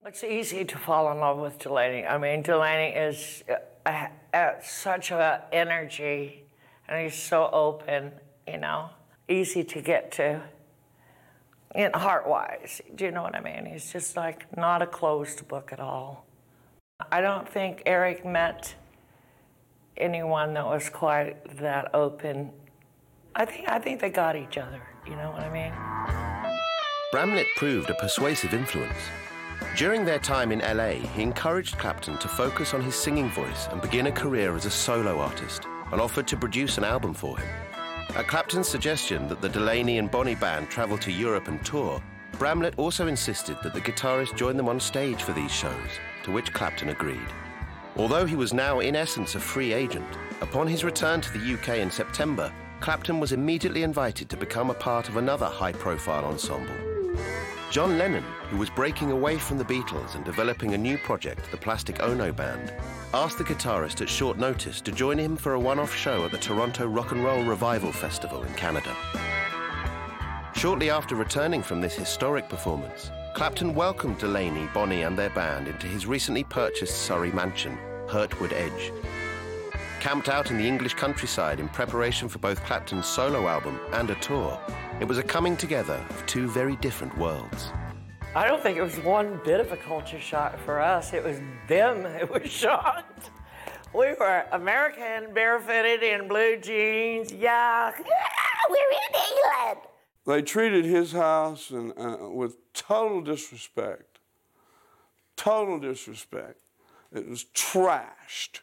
It's easy to fall in love with Delaney. I mean, Delaney is such an energy, and he's so open, you know, easy to get to, and heart-wise. Do you know what I mean? He's just like not a closed book at all. I don't think Eric met anyone that was quite that open. I think they got each other, you know what I mean? Bramlett proved a persuasive influence. During their time in LA, he encouraged Clapton to focus on his singing voice and begin a career as a solo artist, and offered to produce an album for him. At Clapton's suggestion that the Delaney and Bonnie band travel to Europe and tour, Bramlett also insisted that the guitarist join them on stage for these shows, to which Clapton agreed. Although he was now in essence a free agent, upon his return to the UK in September, Clapton was immediately invited to become a part of another high-profile ensemble. John Lennon, who was breaking away from the Beatles and developing a new project, the Plastic Ono Band, asked the guitarist at short notice to join him for a one-off show at the Toronto Rock and Roll Revival Festival in Canada. Shortly after returning from this historic performance, Clapton welcomed Delaney, Bonnie and their band into his recently purchased Surrey mansion, Hurtwood Edge. Camped out in the English countryside in preparation for both Clapton's solo album and a tour, it was a coming together of two very different worlds. I don't think it was one bit of a culture shock for us. It was them that was shocked. We were American, barefooted in blue jeans. Yeah, we're in England. They treated his house with total disrespect. Total disrespect. It was trashed.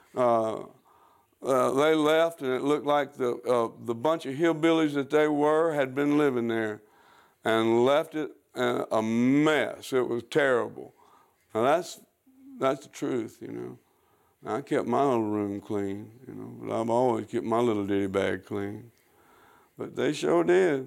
They left, and it looked like the bunch of hillbillies that they were had been living there, and left it a mess. It was terrible. Now that's the truth, you know. Now, I kept my little room clean, you know, but I've always kept my little ditty bag clean. But they sure did.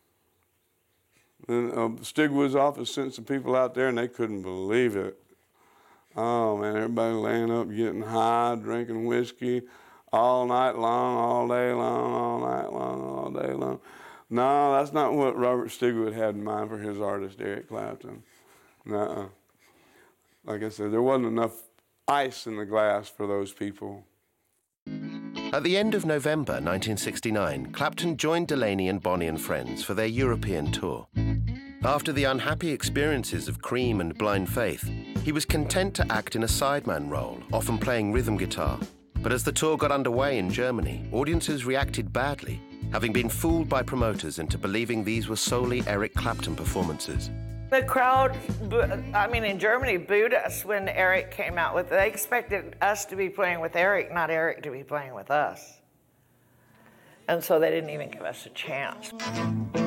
And Stigwood's office sent some people out there, and they couldn't believe it. Oh, man, everybody laying up, getting high, drinking whiskey all night long, all day long, all night long, all day long. No, that's not what Robert Stigwood had in mind for his artist, Eric Clapton. Nuh-uh. Like I said, there wasn't enough ice in the glass for those people. At the end of November 1969, Clapton joined Delaney and Bonnie and Friends for their European tour. After the unhappy experiences of Cream and Blind Faith, he was content to act in a sideman role, often playing rhythm guitar. But as the tour got underway in Germany, audiences reacted badly, having been fooled by promoters into believing these were solely Eric Clapton performances. The crowd, I mean, in Germany, booed us when Eric came out with it. They expected us to be playing with Eric, not Eric to be playing with us. And so they didn't even give us a chance.